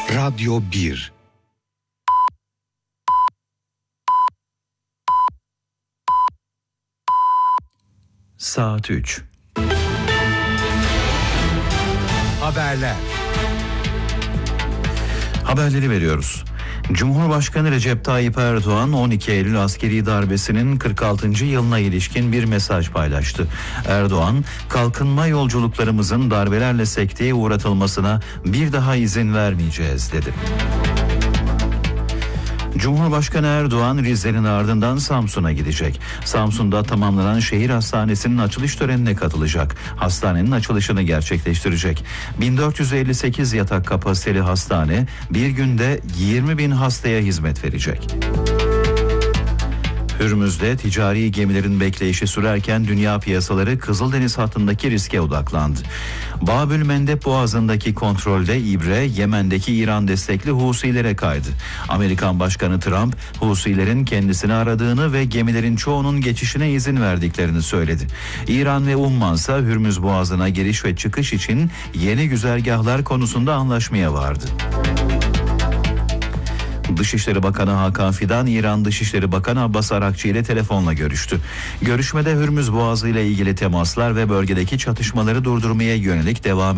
Radyo 1. Saat 3. Haberler. Haberleri veriyoruz. Cumhurbaşkanı Recep Tayyip Erdoğan 12 Eylül askeri darbesinin 46. yılına ilişkin bir mesaj paylaştı. Erdoğan, kalkınma yolculuklarımızın darbelerle sekteye uğratılmasına bir daha izin vermeyeceğiz dedi. Cumhurbaşkanı Erdoğan Rize'nin ardından Samsun'a gidecek. Samsun'da tamamlanan şehir hastanesinin açılış törenine katılacak. Hastanenin açılışını gerçekleştirecek. 1458 yatak kapasiteli hastane bir günde 20.000 hastaya hizmet verecek. Hürmüz'de ticari gemilerin bekleyişi sürerken dünya piyasaları Kızıldeniz hattındaki riske odaklandı. Babül Mendeb Boğazı'ndaki kontrolde ibre Yemen'deki İran destekli Husilere kaydı. Amerikan Başkanı Trump, Husilerin kendisini aradığını ve gemilerin çoğunun geçişine izin verdiklerini söyledi. İran ve Umman ise Hürmüz Boğazı'na giriş ve çıkış için yeni güzergahlar konusunda anlaşmaya vardı. Dışişleri Bakanı Hakan Fidan, İran Dışişleri Bakanı Abbas Arakçı ile telefonla görüştü. Görüşmede Hürmüz Boğazı ile ilgili temaslar ve bölgedeki çatışmaları durdurmaya yönelik devam